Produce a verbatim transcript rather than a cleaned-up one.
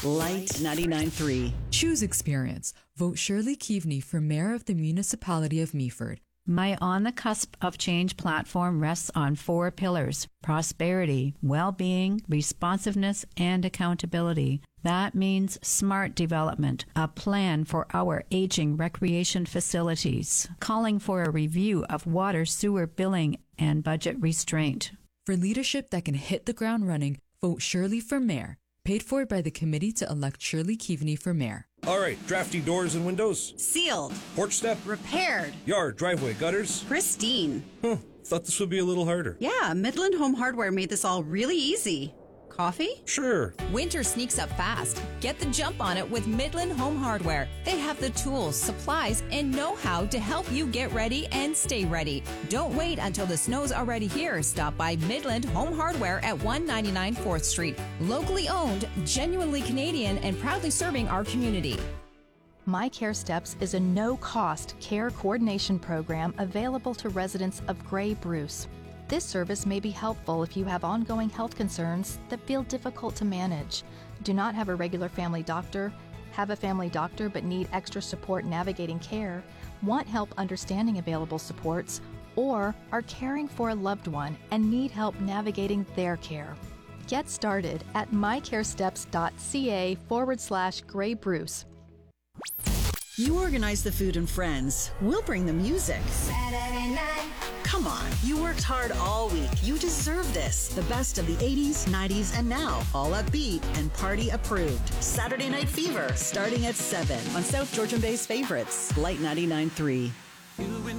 Light ninety-nine point three. Choose experience. Vote Shirley Keaveney for Mayor of the Municipality of Meaford. My On the Cusp of Change platform rests on four pillars: prosperity, well-being, responsiveness, and accountability. That means smart development, a plan for our aging recreation facilities, calling for a review of water sewer billing and budget restraint. For leadership that can hit the ground running, vote Shirley for Mayor. Paid for by the committee to elect Shirley Keaveney for Mayor. All right, drafty doors and windows. Sealed. Porch step. Repaired. Yard, driveway, gutters. Pristine. Huh, thought this would be a little harder. Yeah, Midland Home Hardware made this all really easy. Coffee? Sure. Winter sneaks up fast. Get the jump on it with Midland Home Hardware. They have the tools, supplies, and know-how to help you get ready and stay ready. Don't wait until the snow's already here. Stop by Midland Home Hardware at one ninety-nine fourth Street. Locally owned, genuinely Canadian, and proudly serving our community. My Care Steps is a no-cost care coordination program available to residents of Grey Bruce. This service may be helpful if you have ongoing health concerns that feel difficult to manage, do not have a regular family doctor, have a family doctor but need extra support navigating care, want help understanding available supports, or are caring for a loved one and need help navigating their care. Get started at mycaresteps.ca forward slash Grey Bruce. You organize the food and friends. We'll bring the music. Saturday night. Come on, you worked hard all week. You deserve this. The best of the eighties, nineties, and now. All upbeat and party approved. Saturday Night Fever, starting at seven. On South Georgian Bay's favorites. Light ninety-nine point three.